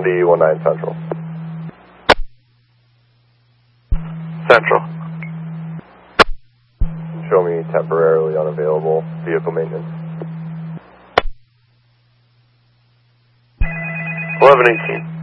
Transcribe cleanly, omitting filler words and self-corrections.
D19 Central. Central. Show me temporarily unavailable vehicle maintenance. 1118.